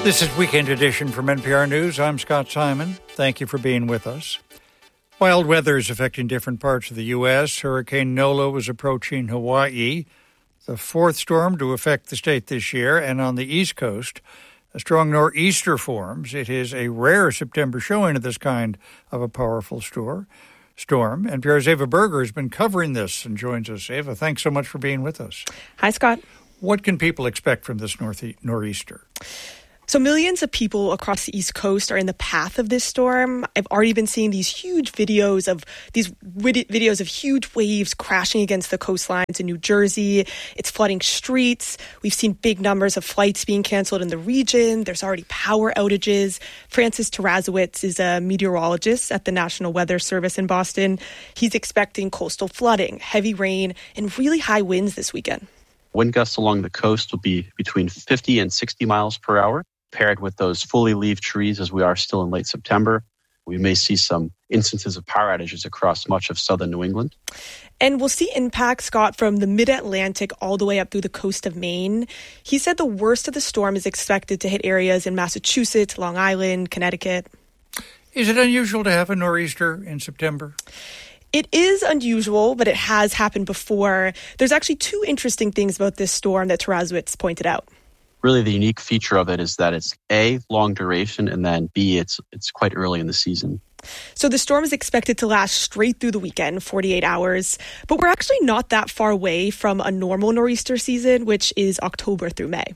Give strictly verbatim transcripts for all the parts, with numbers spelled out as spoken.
This is Weekend Edition from N P R News. I'm Scott Simon. Thank you for being with us. Wild weather is affecting different parts of the U S. Hurricane Nola is approaching Hawaii, the fourth storm to affect the state this year. And on the East Coast, a strong nor'easter forms. It is a rare September showing of this kind of a powerful storm. Storm. N P R's Ava Berger has been covering this and joins us. Ava, thanks so much for being with us. Hi, Scott. What can people expect from this north nor'easter? So millions of people across the East Coast are in the path of this storm. I've already been seeing these huge videos of these vid- videos of huge waves crashing against the coastlines in New Jersey. It's flooding streets. We've seen big numbers of flights being canceled in the region. There's already power outages. Francis Tarasowitz is a meteorologist at the National Weather Service in Boston. He's expecting coastal flooding, heavy rain, and really high winds this weekend. Wind gusts along the coast will be between fifty and sixty miles per hour. Paired with those fully leaved trees as we are still in late September, we may see some instances of power outages across much of southern New England. And we'll see impacts, Scott, from the mid-Atlantic all the way up through the coast of Maine. He said the worst of the storm is expected to hit areas in Massachusetts, Long Island, Connecticut. Is it unusual to have a nor'easter in September? It is unusual, but it has happened before. There's actually two interesting things about this storm that Tarasowitz pointed out. Really, the unique feature of it is that it's A, long duration, and then B, it's it's quite early in the season. So the storm is expected to last straight through the weekend, forty-eight hours. But we're actually not that far away from a normal nor'easter season, which is October through May.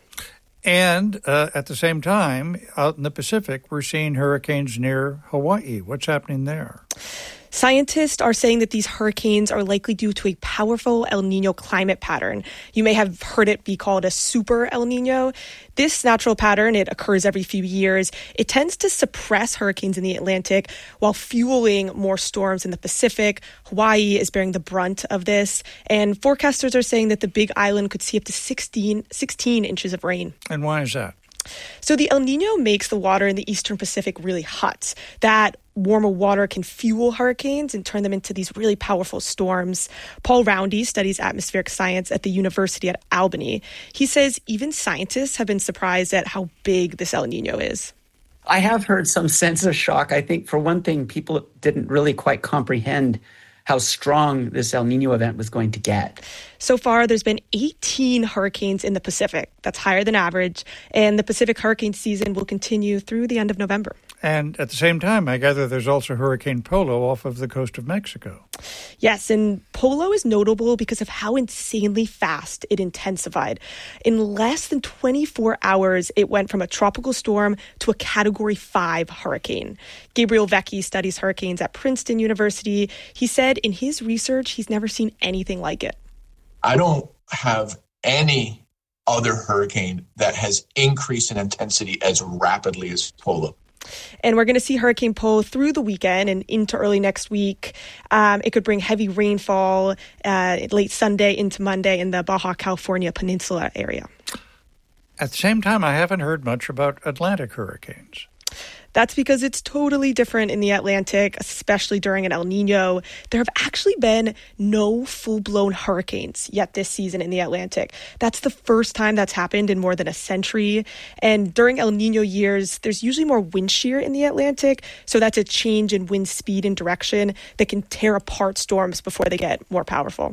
And uh, at the same time, out in the Pacific, we're seeing hurricanes near Hawaii. What's happening there? Scientists are saying that these hurricanes are likely due to a powerful El Nino climate pattern. You may have heard it be called a super El Nino. This natural pattern, it occurs every few years. It tends to suppress hurricanes in the Atlantic while fueling more storms in the Pacific. Hawaii is bearing the brunt of this. And forecasters are saying that the Big Island could see up to sixteen, sixteen inches of rain. And why is that? So the El Nino makes the water in the eastern Pacific really hot. That warmer water can fuel hurricanes and turn them into these really powerful storms. Paul Roundy studies atmospheric science at the University at Albany. He says even scientists have been surprised at how big this El Nino is. I have heard some sense of shock. I think, for one thing, people didn't really quite comprehend how strong this El Nino event was going to get. So far, there's been eighteen hurricanes in the Pacific. That's higher than average. And the Pacific hurricane season will continue through the end of November. And at the same time, I gather there's also Hurricane Polo off of the coast of Mexico. Yes, and Polo is notable because of how insanely fast it intensified. In less than twenty-four hours, it went from a tropical storm to a Category five hurricane. Gabriel Vecchi studies hurricanes at Princeton University. He said in his research, he's never seen anything like it. I don't have any other hurricane that has increased in intensity as rapidly as Polo. And we're going to see Hurricane Polo through the weekend and into early next week. Um, it could bring heavy rainfall uh, late Sunday into Monday in the Baja California Peninsula area. At the same time, I haven't heard much about Atlantic hurricanes. That's because it's totally different in the Atlantic, especially during an El Nino. There have actually been no full-blown hurricanes yet this season in the Atlantic. That's the first time that's happened in more than a century. And during El Nino years, there's usually more wind shear in the Atlantic. So that's a change in wind speed and direction that can tear apart storms before they get more powerful.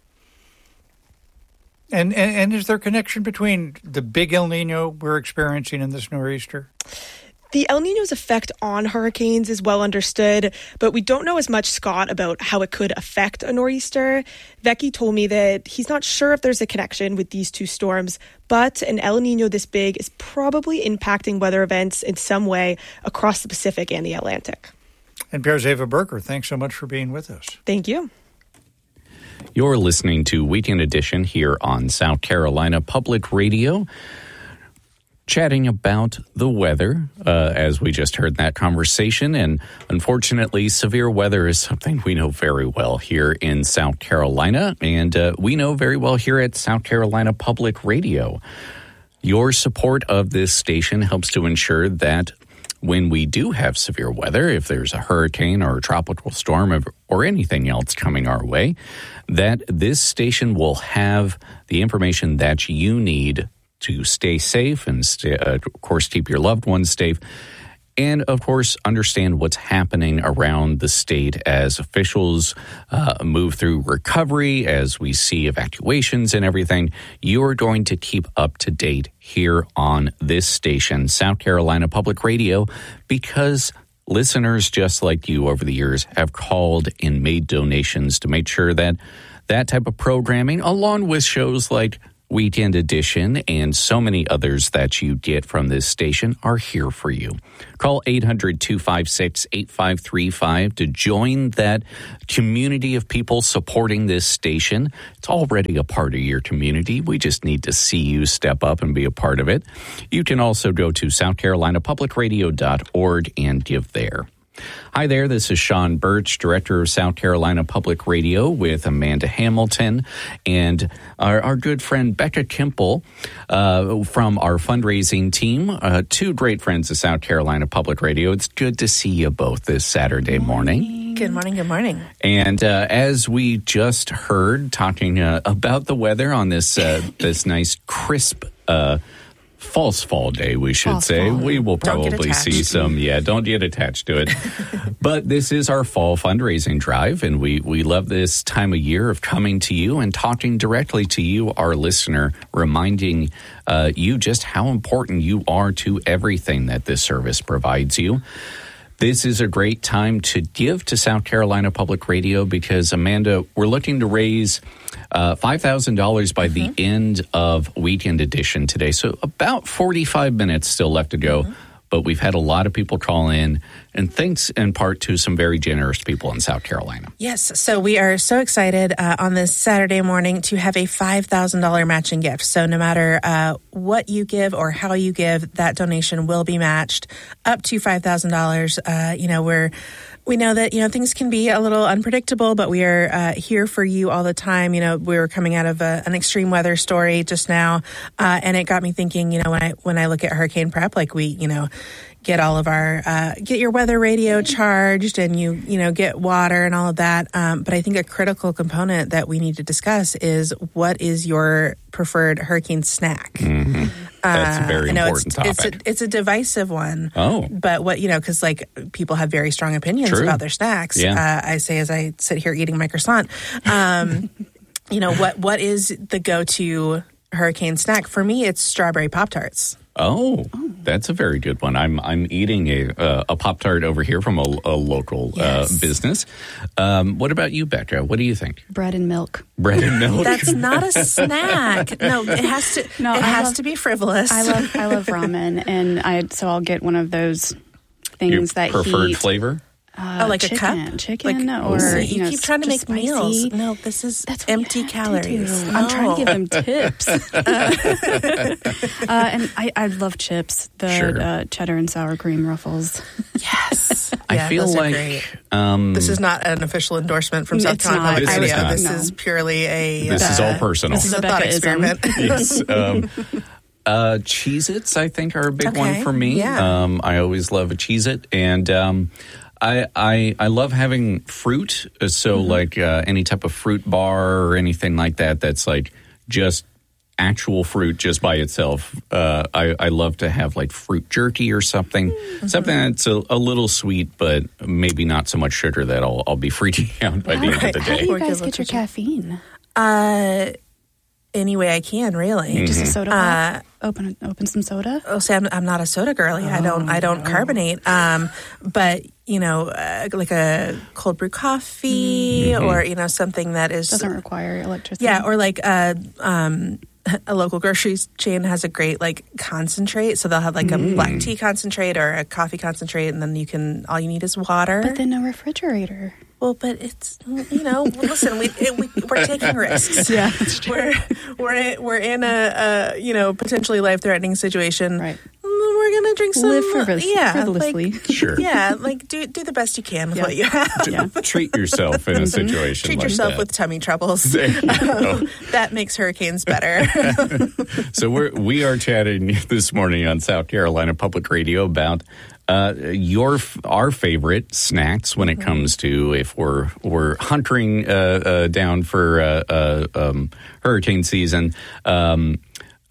And, and, and is there a connection between the big El Nino we're experiencing in this nor'easter? The El Nino's effect on hurricanes is well understood, but we don't know as much, Scott, about how it could affect a nor'easter. Vecchi told me that he's not sure if there's a connection with these two storms, but an El Nino this big is probably impacting weather events in some way across the Pacific and the Atlantic. N P R's Ava Berger, thanks so much for being with us. Thank you. You're listening to Weekend Edition here on South Carolina Public Radio. Chatting about the weather, uh, as we just heard in that conversation. And unfortunately, severe weather is something we know very well here in South Carolina. And uh, we know very well here at South Carolina Public Radio. Your support of this station helps to ensure that when we do have severe weather, if there's a hurricane or a tropical storm or, or anything else coming our way, that this station will have the information that you need to stay safe and, stay, uh, of course, keep your loved ones safe. And, of course, understand what's happening around the state as officials uh, move through recovery, as we see evacuations and everything. You're going to keep up to date here on this station, South Carolina Public Radio, because listeners just like you over the years have called and made donations to make sure that that type of programming, along with shows like Weekend Edition and so many others that you get from this station, are here for you. Call eight hundred, two five six, eight five three five to join that community of people supporting this station. It's already a part of your community. We just need to see you step up and be a part of it. You can also go to south carolina public radio dot org and give there. Hi there, this is Sean Birch, Director of South Carolina Public Radio, with Amanda Hamilton and our, our good friend Becca Kimple uh, from our fundraising team. Uh, two great friends of South Carolina Public Radio. It's good to see you both this Saturday morning. Good morning, good morning. And uh, as we just heard, talking uh, about the weather on this uh, this nice, crisp uh false fall day, we should false say. Fall. We will probably see some, yeah, don't get attached to it. But this is our fall fundraising drive, and we, we love this time of year of coming to you and talking directly to you, our listener, reminding uh, you just how important you are to everything that this service provides you. This is a great time to give to South Carolina Public Radio because, Amanda, we're looking to raise uh, five thousand dollars by mm-hmm. the end of Weekend Edition today. So about forty-five minutes still left to go. Mm-hmm. But we've had a lot of people call in, and thanks in part to some very generous people in South Carolina. Yes, so we are so excited uh, on this Saturday morning to have a five thousand dollars matching gift. So no matter uh, what you give or how you give, that donation will be matched up to five thousand dollars. Uh, you know, we're... We know that, you know, things can be a little unpredictable, but we are uh, here for you all the time. You know, we were coming out of a, an extreme weather story just now, uh, and it got me thinking, you know, when I when I look at hurricane prep, like we, you know, get all of our, uh, get your weather radio charged and you, you know, get water and all of that. Um, but I think a critical component that we need to discuss is what is your preferred hurricane snack? Mm-hmm. That's a very uh, no, important it's, topic. It's a, it's a divisive one. Oh. But what, you know, because like people have very strong opinions True. about their snacks. Yeah. Uh, I say as I sit here eating my croissant, um, you know, what what is the go-to hurricane snack? For me, it's strawberry Pop-Tarts. Oh, that's a very good one. I'm I'm eating a uh, a Pop-Tart over here from a, a local yes. uh, business. Um, what about you, Becca? What do you think? Bread and milk. Bread and milk. That's not a snack. No, it has to. No, it I has love, to be frivolous. I love I love ramen, and I so I'll get one of those things Your that preferred heat. flavor. Uh, oh, like chicken, a cup? Chicken, like, or see, you, you know, keep trying to make spicy. meals. No, this is That's empty calories. No. I'm I'm trying to give them tips. uh, and I, I love chips, the sure. uh, cheddar and sour cream ruffles. Yes, I yeah, feel those are like great. Um, this is not an official endorsement from South It's Carolina Public not. This Radio. is This no. is purely a. This uh, is all personal. This is a thought experiment. Yes. Um, uh, Cheez-Its, I think, are a big okay. one for me. Yeah. Um, I always love a Cheez-It, and um, I, I I love having fruit. So, mm-hmm. like uh, any type of fruit bar or anything like that. That's like just actual fruit just by itself. Uh, I, I love to have like fruit jerky or something, mm-hmm. something that's a, a little sweet, but maybe not so much sugar that I'll I'll be freaking out by the end of the How day. do you guys get your caffeine? Uh, any way I can, really. Mm-hmm. Just a soda Uh, pop? Open open some soda? Oh, see, I'm, I'm not a soda girly. I don't I don't carbonate. Um, but you know, uh, like a cold brew coffee, Mm-hmm. or you know, something that is Doesn't require electricity. yeah, or like a um. A local grocery chain has a great like concentrate, so they'll have like a Mm. black tea concentrate or a coffee concentrate, and then you can all you need is water. But then no refrigerator. Well, but it's, you know, listen, we, it, we we're taking risks. Yeah, that's true. We're we're in, we're in a, a you know potentially life threatening situation. Right. We're gonna drink some. Live frivol- yeah, frivolously. Like, Sure. Yeah, like do do the best you can with Yeah. what you have. Yeah. Treat yourself in a situation Treat like yourself that. with tummy troubles. There you go. Um, that makes hurricanes better. So we're we are chatting this morning on South Carolina Public Radio about uh, your our favorite snacks when it comes to if we're we're hunkering uh, uh, down for uh, uh, um, hurricane season. Um, uh,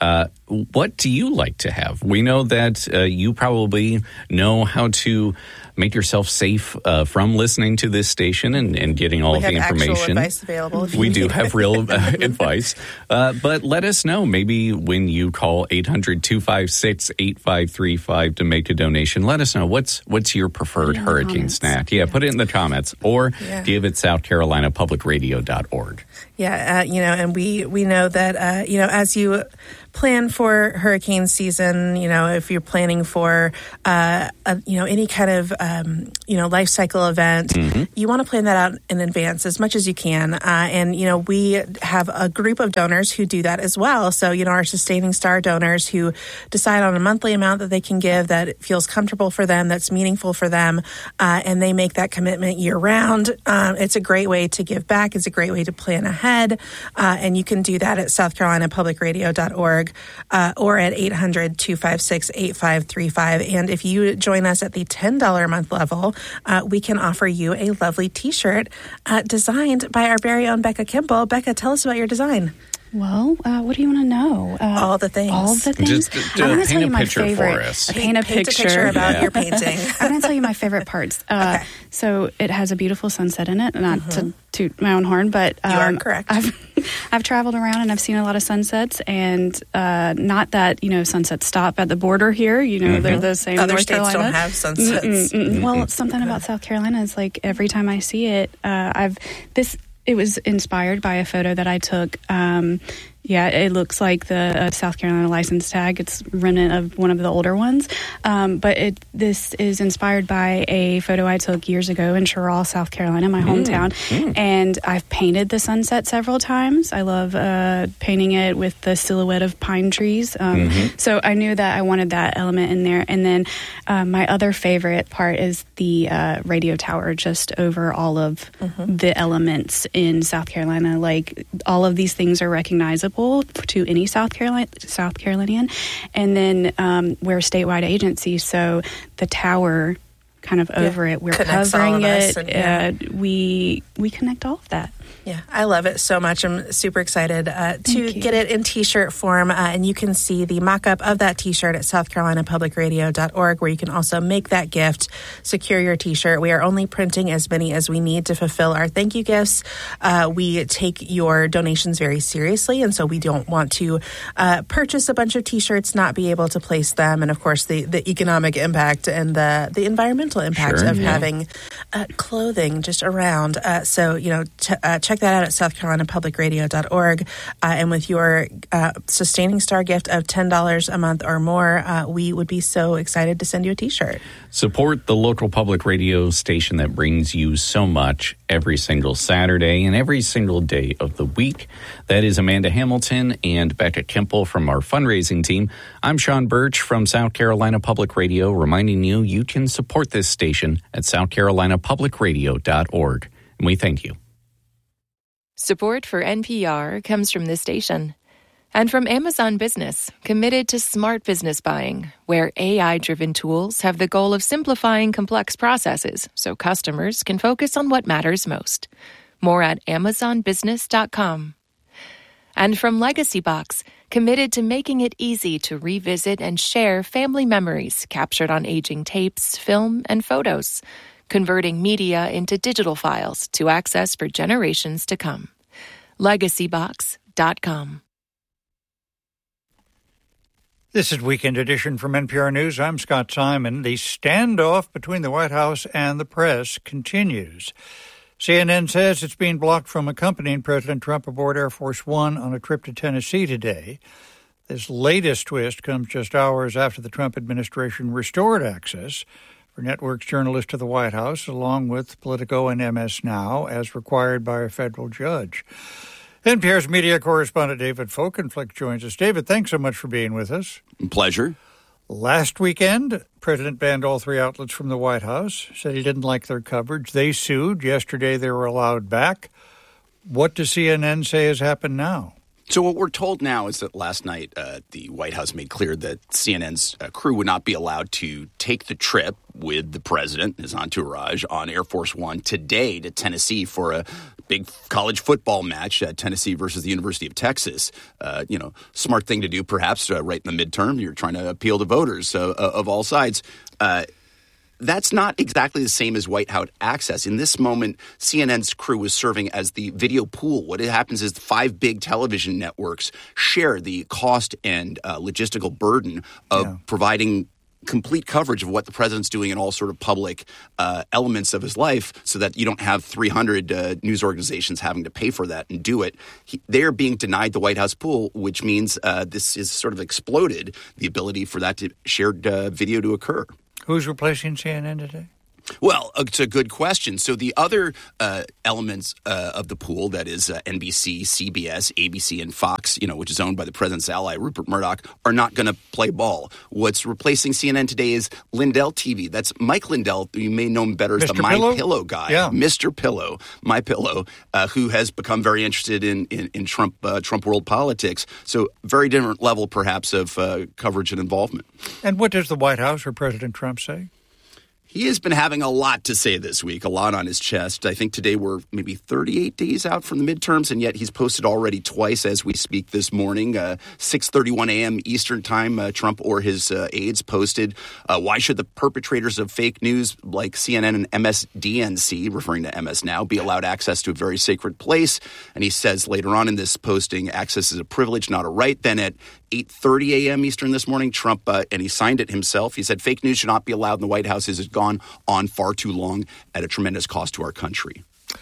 what do you like to have? We know that uh, you probably know how to make yourself safe uh, from listening to this station and, and getting all we of have the information. Actual advice available. If we you do need. have real uh, advice. Uh, but let us know maybe when you call eight hundred, two five six, eight five three five to make a donation. Let us know what's what's your preferred hurricane snack. Yeah, yeah, put it in the comments or yeah. give it South Carolina Public Radio dot org. Yeah, uh, you know, and we, we know that, uh, you know, as you plan for hurricane season, you know, if you're planning for, uh, a, you know, any kind of, um, you know, life cycle event, mm-hmm. you want to plan that out in advance as much as you can. Uh, and, you know, we have a group of donors who do that as well. So, you know, our Sustaining Star donors who decide on a monthly amount that they can give that feels comfortable for them, that's meaningful for them, uh, and they make that commitment year round. Um, it's a great way to give back. It's a great way to plan ahead. Uh, and you can do that at South Carolina Public Radio dot org. Uh, or at eight hundred, two five six, eight five three five. And if you join us at the ten dollars a month level, uh, we can offer you a lovely T-shirt uh, designed by our very own Becca Kimball. Becca, tell us about your design. Well, uh, what do you want to know? Uh, all the things. All the things. Just uh, I'm going to paint tell you a my picture favorite. for us. Paint a paint picture, a picture about yeah. your painting. I'm going to tell you my favorite parts. Uh, okay. So it has a beautiful sunset in it. Not mm-hmm. to toot my own horn, but um, you are correct. I've I've traveled around and I've seen a lot of sunsets, and uh, not that you know sunsets stop at the border here. You know mm-hmm. they're the same. Other in North states Carolina. don't have sunsets. Mm-mm, mm-mm. Mm-hmm. Well, something about South Carolina is like every time I see it, uh, I've this. It was inspired by a photo that I took. Um, yeah, it looks like the uh, South Carolina license tag. It's remnant of one of the older ones. Um, but it this is inspired by a photo I took years ago in Cheraw, South Carolina, my hometown. Mm, mm. And I've painted the sunset several times. I love uh, painting it with the silhouette of pine trees. Um, mm-hmm. So I knew that I wanted that element in there. And then uh, my other favorite part is the uh, radio tower just over all of mm-hmm. the elements in South Carolina. Like all of these things are recognizable to any South Carolina South Carolinian, and then um, we're a statewide agency, so the tower kind of over yeah. it, we're Connects covering it. And, yeah. uh, we we connect all of that. Yeah, I love it so much. I'm super excited uh, to get it in T-shirt form, uh, and you can see the mock-up of that T-shirt at South Carolina Public Radio dot org, where you can also make that gift, secure your T-shirt. We are only printing as many as we need to fulfill our thank you gifts. Uh, we take your donations very seriously, and so we don't want to uh, purchase a bunch of T-shirts, not be able to place them, and of course the, the economic impact and the, the environmental impact sure, of yeah. having uh, clothing just around. Uh, so, you know, t- uh, check that out at South Carolina Public Radio dot org. Uh, and with your uh, Sustaining Star gift of ten dollars a month or more, uh, we would be so excited to send you a T-shirt. Support the local public radio station that brings you so much every single Saturday and every single day of the week. That is Amanda Hamilton and Becca Kimball from our fundraising team. I'm Sean Birch from South Carolina Public Radio, reminding you you can support this station at South Carolina Public Radio dot org. And we thank you. Support for N P R comes from this station and from Amazon Business, committed to smart business buying, where A I-driven tools have the goal of simplifying complex processes so customers can focus on what matters most. More at amazon business dot com. And from Legacy Box, committed to making it easy to revisit and share family memories captured on aging tapes, film, and photos, converting media into digital files to access for generations to come. legacy box dot com. This is Weekend Edition from N P R News. I'm Scott Simon. The standoff between the White House and the press continues. C N N says it's being blocked from accompanying President Trump aboard Air Force One on a trip to Tennessee today. This latest twist comes just hours after the Trump administration restored access for networks journalists to the White House, along with Politico and M S Now, as required by a federal judge. N P R's media correspondent David Folkenflik joins us. David, thanks so much for being with us. Pleasure. Last weekend, President banned all three outlets from the White House, said he didn't like their coverage. They sued. Yesterday, they were allowed back. What does C N N say has happened now? So what we're told now is that last night uh, the White House made clear that C N N's uh, crew would not be allowed to take the trip with the president, his entourage, on Air Force One today to Tennessee for a big college football match, uh, Tennessee versus the University of Texas. Uh, you know, smart thing to do, perhaps, uh, right in the midterm. You're trying to appeal to voters uh, of all sides. Uh, That's not exactly the same as White House access. In this moment, C N N's crew was serving as the video pool. What happens is the five big television networks share the cost and uh, logistical burden of yeah. providing complete coverage of what the president's doing in all sort of public uh, elements of his life, so that you don't have three hundred uh, news organizations having to pay for that and do it. He, they're being denied the White House pool, which means uh, this is sort of exploded the ability for that to, shared uh, video to occur. Who's replacing C N N today? Well, it's a good question. So the other uh, elements uh, of the pool, that is uh, N B C, C B S, A B C, and Fox, you know, which is owned by the president's ally, Rupert Murdoch, are not going to play ball. What's replacing C N N today is Lindell T V. That's Mike Lindell. You may know him better as Mister the My Pillow? Pillow guy, yeah. Mister Pillow, My Pillow, uh, who has become very interested in in, in Trump uh, Trump world politics. So very different level, perhaps, of uh, coverage and involvement. And what does the White House or President Trump say? He has been having a lot to say this week, a lot on his chest. I think today we're maybe thirty-eight days out from the midterms, and yet he's posted already twice as we speak this morning. Uh, six thirty-one a.m. Eastern time, uh, Trump or his uh, aides posted, uh, why should the perpetrators of fake news like C N N and M S D N C, referring to M S now, be allowed access to a very sacred place? And he says later on in this posting, access is a privilege, not a right. Then at eight thirty a.m. Eastern this morning, Trump, uh, and he signed it himself, he said fake news should not be allowed in the White House. It has gone on far too long at a tremendous cost to our country.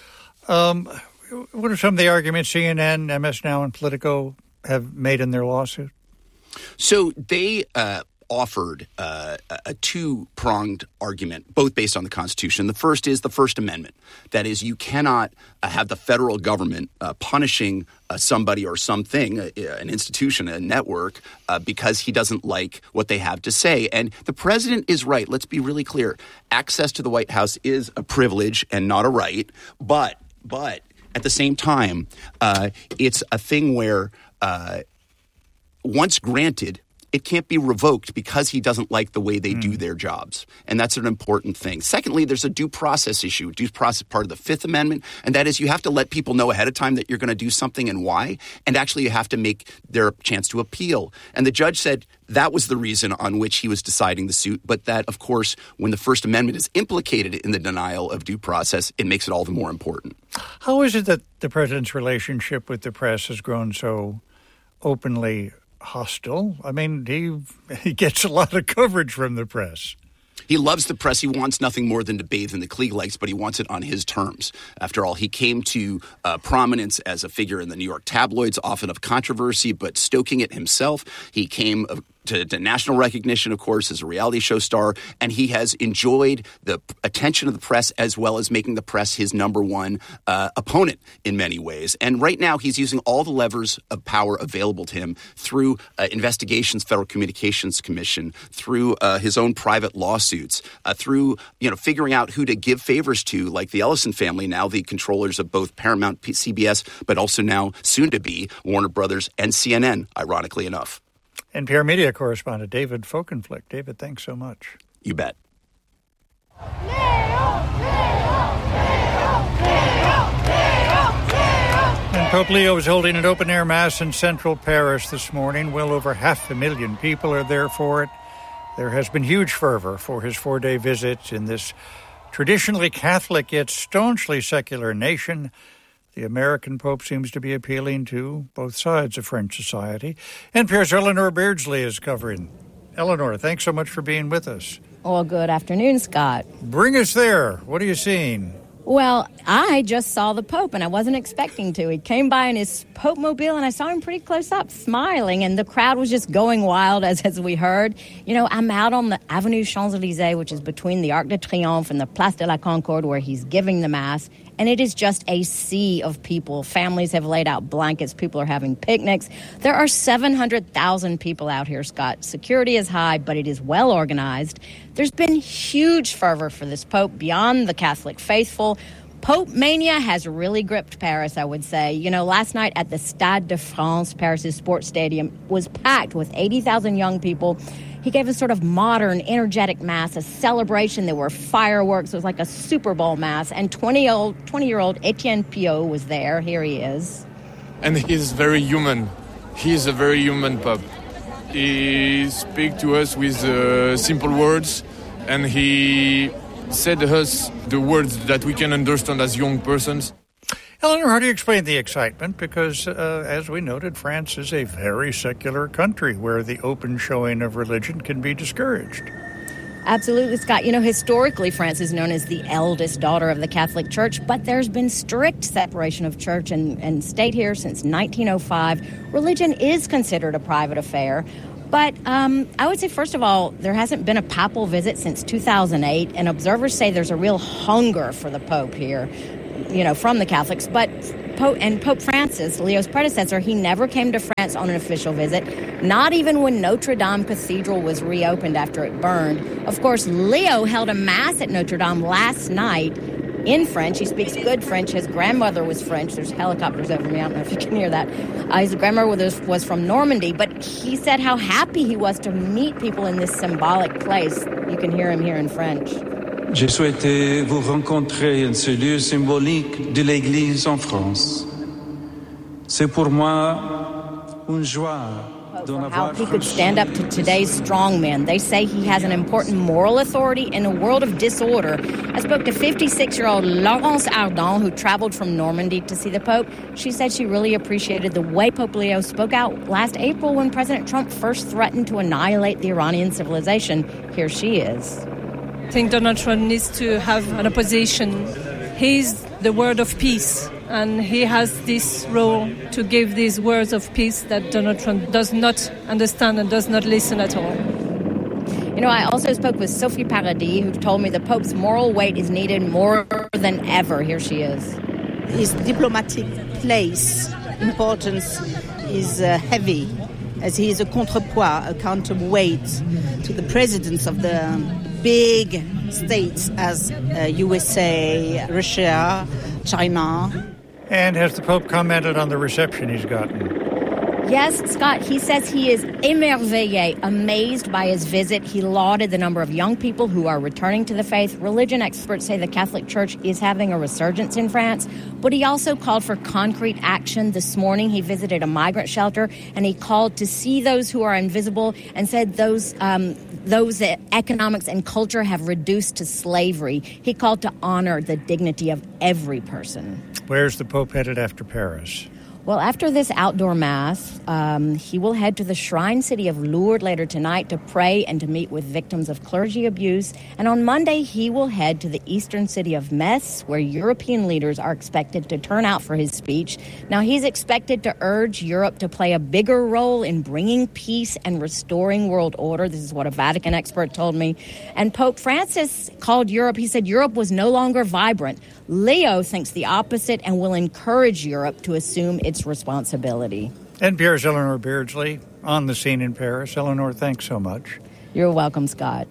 Um, what are some of the arguments C N N, M S Now, and Politico have made in their lawsuit? So they uh, offered uh, a two-pronged argument, both based on the Constitution. The first is the First Amendment. That is, you cannot uh, have the federal government uh, punishing uh, somebody or something, uh, an institution, a network, uh, because he doesn't like what they have to say. And the president is right. Let's be really clear. Access to the White House is a privilege and not a right. But, but at the same time, uh, it's a thing where uh, once granted, it can't be revoked because he doesn't like the way they mm. do their jobs. And that's an important thing. Secondly, there's a due process issue. Due process part of the Fifth Amendment, and that is you have to let people know ahead of time that you're going to do something and why, and actually you have to make their chance to appeal. And the judge said that was the reason on which he was deciding the suit, but that, of course, when the First Amendment is implicated in the denial of due process, it makes it all the more important. How is it that the president's relationship with the press has grown so openly hostile? I mean, he he gets a lot of coverage from the press. He loves the press. He wants nothing more than to bathe in the Klieg likes, but he wants it on his terms. After all, he came to uh, prominence as a figure in the New York tabloids, often of controversy, but stoking it himself. He came uh, to, to national recognition, of course, as a reality show star, and he has enjoyed the attention of the press as well as making the press his number one uh, opponent in many ways. And right now, he's using all the levers of power available to him through uh, investigations, Federal Communications Commission, through uh, his own private lawsuits, uh, through you know figuring out who to give favors to, like the Ellison family, now the controllers of both Paramount, C B S, but also now soon to be Warner Brothers and C N N, ironically enough. N P R media correspondent David Folkenflik. David, thanks so much. You bet. And Pope Leo is holding an open-air mass in central Paris this morning. Well over half a million people are there for it. There has been huge fervor for his four-day visit in this traditionally Catholic yet staunchly secular nation. The American Pope seems to be appealing to both sides of French society. N P R's Eleanor Beardsley is covering. Eleanor, thanks so much for being with us. Well, good afternoon, Scott. Bring us there. What are you seeing? Well, I just saw the Pope, and I wasn't expecting to. He came by in his Pope mobile, and I saw him pretty close up, smiling, and the crowd was just going wild, as, as we heard. You know, I'm out on the Avenue Champs-Élysées, which is between the Arc de Triomphe and the Place de la Concorde, where he's giving the Mass, and it is just a sea of people. Families have laid out blankets. People are having picnics. There are seven hundred thousand people out here, Scott. Security is high, but it is well organized. There's been huge fervor for this Pope beyond the Catholic faithful. Pope mania has really gripped Paris, I would say. You know, last night at the Stade de France, Paris' sports stadium, was packed with eighty thousand young people. He gave a sort of modern, energetic mass, a celebration. There were fireworks. It was like a Super Bowl mass. And twenty-year-old twenty-year-old Etienne Pio was there. Here he is. And he's very human. He's a very human Pope. He speaks to us with uh, simple words, and he said to us the words that we can understand as young persons. Eleanor, how do you explain the excitement? Because, uh, as we noted, France is a very secular country where the open showing of religion can be discouraged. Absolutely, Scott. You know, historically, France is known as the eldest daughter of the Catholic Church, but there's been strict separation of church and, and state here since nineteen oh five. Religion is considered a private affair. But um, I would say, first of all, there hasn't been a papal visit since two thousand eight, and observers say there's a real hunger for the Pope here, you know, from the Catholics. But Pope and Pope Francis, Leo's predecessor, he never came to France on an official visit, not even when Notre Dame Cathedral was reopened after it burned. Of course, Leo held a mass at Notre Dame last night in French. He speaks good French. His grandmother was French. There's helicopters over me. I don't know if you can hear that. Uh, his grandmother was, was from Normandy, but he said how happy he was to meet people in this symbolic place. You can hear him here in French. J'ai souhaité vous rencontrer en ce lieu symbolique de l'Église en France. C'est pour moi une joie. How he could stand up to today's strongmen. They say he has an important moral authority in a world of disorder. I spoke to fifty-six-year-old Laurence Ardon, who traveled from Normandy to see the Pope. She said she really appreciated the way Pope Leo spoke out last April when President Trump first threatened to annihilate the Iranian civilization. Here she is. I think Donald Trump needs to have an opposition. He's the word of peace, and he has this role to give these words of peace that Donald Trump does not understand and does not listen at all. You know, I also spoke with Sophie Paradis, who told me the Pope's moral weight is needed more than ever. Here she is. His diplomatic place, importance is uh, heavy, as he is a contrepoids, a counterweight to the presidents of the big states as uh, U S A, Russia, China. And has the Pope commented on the reception he's gotten? Yes, Scott, he says he is émerveillé, amazed by his visit. He lauded the number of young people who are returning to the faith. Religion experts say the Catholic Church is having a resurgence in France, but he also called for concrete action. This morning, he visited a migrant shelter, and he called to see those who are invisible and said those um, those that economics and culture have reduced to slavery. He called to honor the dignity of every person. Where's the Pope headed after Paris? Well, after this outdoor mass, um, he will head to the shrine city of Lourdes later tonight to pray and to meet with victims of clergy abuse. And on Monday, he will head to the eastern city of Metz, where European leaders are expected to turn out for his speech. Now, he's expected to urge Europe to play a bigger role in bringing peace and restoring world order. This is what a Vatican expert told me. And Pope Francis called Europe, he said Europe was no longer vibrant. Leo thinks the opposite and will encourage Europe to assume its responsibility. N P R's Eleanor Beardsley on the scene in Paris. Eleanor, thanks so much. You're welcome, Scott.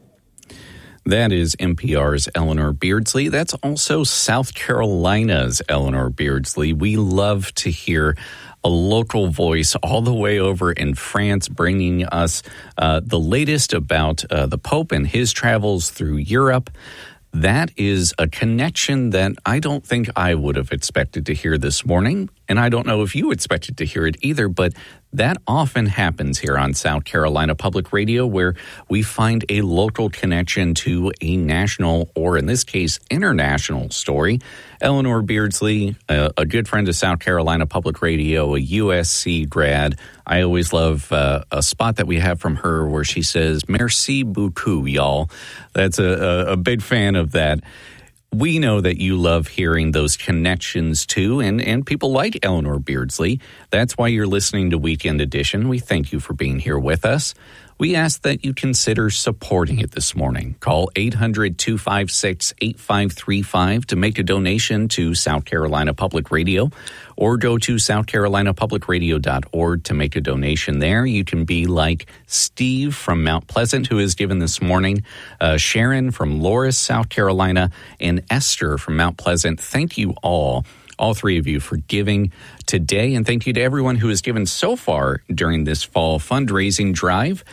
That is N P R's Eleanor Beardsley. That's also South Carolina's Eleanor Beardsley. We love to hear a local voice all the way over in France, bringing us uh, the latest about uh, the Pope and his travels through Europe. That is a connection that I don't think I would have expected to hear this morning, and I don't know if you expected to hear it either, but that often happens here on South Carolina Public Radio, where we find a local connection to a national, or in this case, international story. Eleanor Beardsley, a, a good friend of South Carolina Public Radio, a U S C grad. I always love uh, a spot that we have from her where she says, "Merci beaucoup, y'all." That's a, a, a big fan of that. We know that you love hearing those connections, too, and, and people like Eleanor Beardsley. That's why you're listening to Weekend Edition. We thank you for being here with us. We ask that you consider supporting it this morning. Call eight hundred, two five six, eight five three five to make a donation to South Carolina Public Radio, or go to south carolina public radio dot org to make a donation there. You can be like Steve from Mount Pleasant, who is given this morning, uh, Sharon from Loris, South Carolina, and Esther from Mount Pleasant. Thank you all. All three of you for giving today, and thank you to everyone who has given so far during this fall fundraising drive.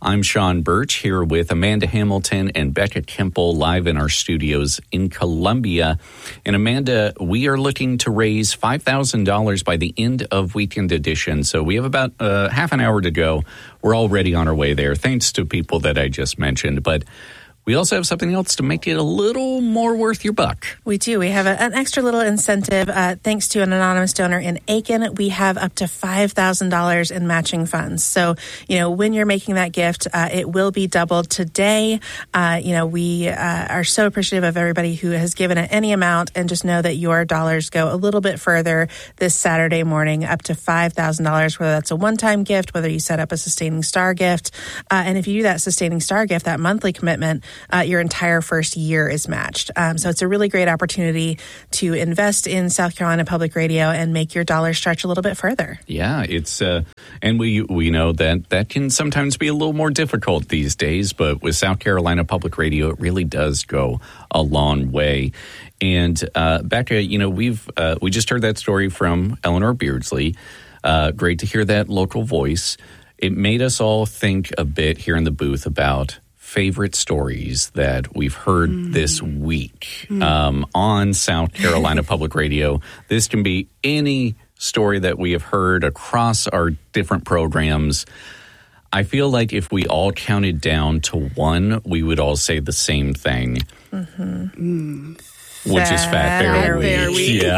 I'm Sean Birch here with Amanda Hamilton and Becca Kemple live in our studios in Columbia. And Amanda, we are looking to raise five thousand dollars by the end of Weekend Edition. So we have about uh, half an hour to go. We're already on our way there, thanks to people that I just mentioned. But we also have something else to make it a little more worth your buck. We do. We have a, an extra little incentive. Uh, thanks to an anonymous donor in Aiken, we have up to five thousand dollars in matching funds. So, you know, when you're making that gift, uh, it will be doubled today. Uh, you know, we uh, are so appreciative of everybody who has given at any amount, and just know that your dollars go a little bit further this Saturday morning, up to five thousand dollars, whether that's a one-time gift, whether you set up a Sustaining Star gift. Uh, and if you do that Sustaining Star gift, that monthly commitment, Uh, your entire first year is matched. Um, so it's a really great opportunity to invest in South Carolina Public Radio and make your dollar stretch a little bit further. Yeah, it's uh, and we we know that that can sometimes be a little more difficult these days, but with South Carolina Public Radio, it really does go a long way. And uh, Becca, you know, we've uh, we just heard that story from Eleanor Beardsley. Uh, great to hear that local voice. It made us all think a bit here in the booth about favorite stories that we've heard mm. this week mm. um, on South Carolina Public Radio. This can be any story that we have heard across our different programs. I feel like if we all counted down to one, we would all say the same thing. Mm-hmm. Mm. Which is Fat Bear Week. Bear Week. Yeah.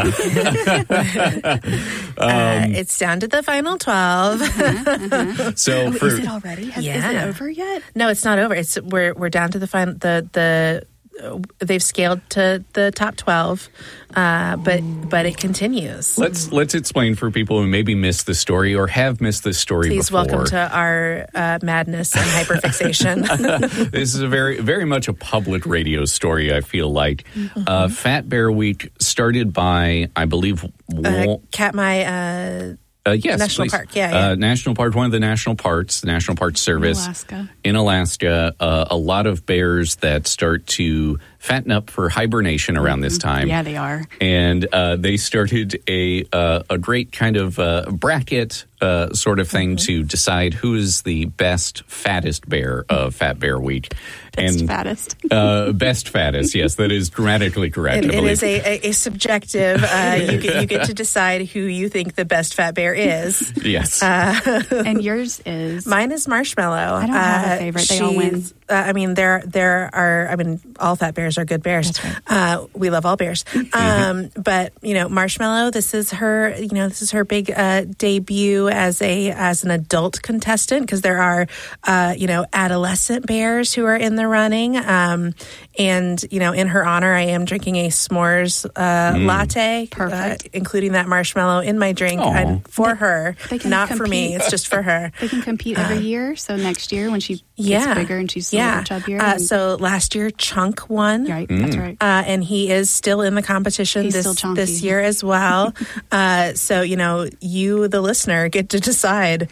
um, uh, it's down to the final twelve. uh-huh, uh-huh. So oh, for, is it already? Has, yeah. Is it over yet? No, it's not over. It's we're we're down to the final. The the uh, they've scaled to the top twelve, uh, but but it continues. Let's let's explain for people who maybe missed the story or have missed this story Please before. Welcome to our uh, madness and hyperfixation. This is a very very much a public radio story. I feel like mm-hmm. uh, Fat Bear Week started by I believe uh, Katmai. Uh, Uh, yes, National please. Park, yeah, yeah. Uh, National Park, one of the national parks, the National Park Service. In Alaska. In Alaska, uh, a lot of bears that start to fatten up for hibernation around this time. Yeah, they are. And uh, they started a uh, a great kind of uh, bracket uh, sort of thing mm-hmm. to decide who is the best, fattest bear of Fat Bear Week. Best and, fattest. uh, best fattest, yes, that is grammatically correct. It, I it believe. is a, a, a subjective. Uh, you, get, you get to decide who you think the best fat bear is. Yes. Uh, and yours is? Mine is Marshmallow. I don't have a favorite. They all win. Uh, I mean, there there are, I mean, all fat bears are good bears. That's right. Uh, we love all bears. Um, but, you know, Marshmallow, this is her, you know, this is her big uh, debut as a as an adult contestant, because there are, uh, you know, adolescent bears who are in the running. Um, and, you know, in her honor, I am drinking a s'mores uh, mm. latte, uh, including that marshmallow in my drink and for they, her, they can not compete. for me. It's just for her. They can compete every uh, year. So next year when she gets yeah. bigger and she's yeah. chubbier. Uh, so last year, Chunk won. Right, mm. that's right. Uh, and he is still in the competition He's this this year as well. uh, so, you know, you, the listener, get to decide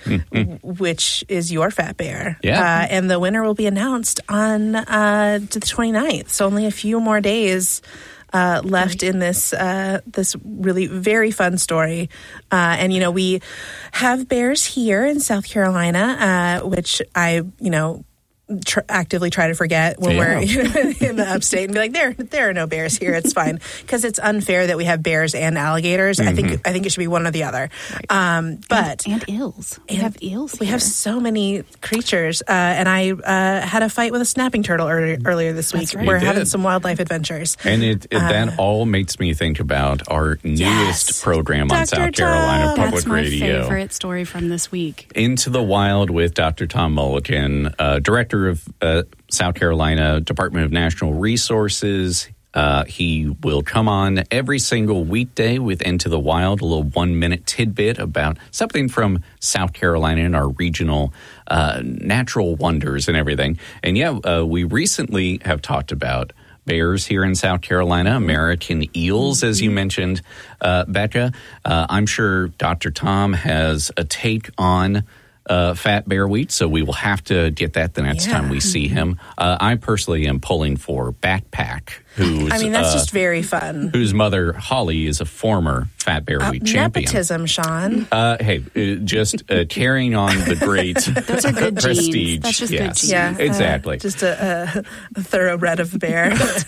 which is your fat bear. Yeah. Uh, and the winner will be announced on uh, the twenty-ninth. So only a few more days Uh, left right. in this uh, this really very fun story. Uh, and, you know, we have bears here in South Carolina, uh, which I, you know, tr- actively try to forget when yeah. we're in the upstate and be like, there there are no bears here. It's fine. Because it's unfair that we have bears and alligators. Mm-hmm. I think I think it should be one or the other. Right. Um, but and, and eels. We and have eels We here. have so many creatures. Uh, and I uh, had a fight with a snapping turtle earlier, earlier this week. Right. We're You having did. some wildlife adventures. And it, it, Uh, that all makes me think about our newest yes. program on Doctor South Carolina Tom. Public That's my Radio. favorite story from this week. Into the Wild with Doctor Tom Mulliken, uh, director of uh, South Carolina Department of Natural Resources. Uh, he will come on every single weekday with Into the Wild, a little one-minute tidbit about something from South Carolina and our regional uh, natural wonders and everything. And yeah, uh, we recently have talked about bears here in South Carolina, American eels, as you mentioned, uh, Becca. Uh, I'm sure Doctor Tom has a take on uh, Fat Bear Week, so we will have to get that the next Yeah. time we see him. Uh, I personally am pulling for Backpack, who's I mean, that's uh, just very fun. whose mother, Holly, is a former Fat Bear Uh, Week champion. nepotism, Sean. Uh, hey, uh, just uh, carrying on the great Those are good genes. prestige. That's just yes, good genes. Yeah, exactly. Uh, just a, a thoroughbred of bear.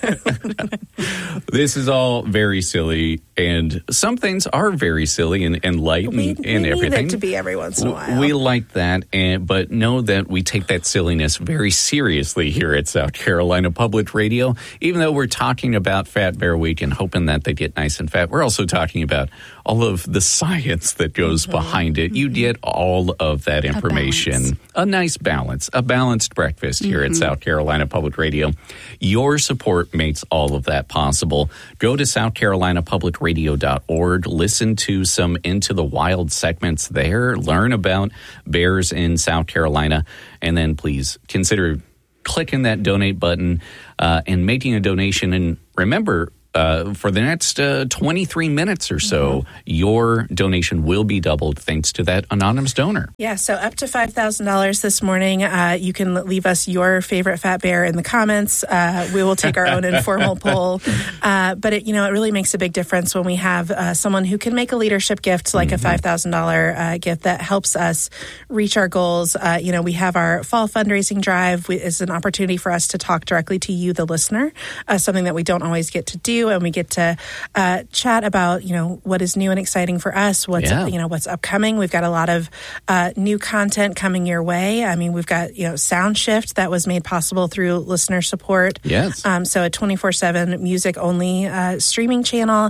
This is all very silly, and some things are very silly and, and light and, we and we need everything. it to be every once in a while. We like that, and but know that we take that silliness very seriously here at South Carolina Public Radio. Even though we're talking about Fat Bear Week and hoping that they get nice and fat, we're also talking about all of the science that goes mm-hmm. behind it. You get all of that information. A, a nice balance, a balanced breakfast here mm-hmm. at South Carolina Public Radio. Your support makes all of that possible. Go to south carolina public radio dot org. Listen to some Into the Wild segments there. Learn about bears in South Carolina. And then please consider clicking that donate button uh, and making a donation. And remember, Uh, for the next uh, twenty-three minutes or so, mm-hmm. your donation will be doubled thanks to that anonymous donor. Yeah, so up to five thousand dollars this morning. Uh, you can leave us your favorite fat bear in the comments. Uh, we will take our own informal poll. Uh, but, it, you know, it really makes a big difference when we have uh, someone who can make a leadership gift like mm-hmm. a five thousand dollars uh, gift that helps us reach our goals. Uh, you know, we have our fall fundraising drive. We, it's an opportunity for us to talk directly to you, the listener, uh, something that we don't always get to do. And we get to uh, chat about, you know, what is new and exciting for us, what's, yeah. you know, what's upcoming. We've got a lot of uh, new content coming your way. I mean, we've got, you know, Sound Shift that was made possible through listener support. Yes. Um, so a twenty-four seven music only uh, streaming channel.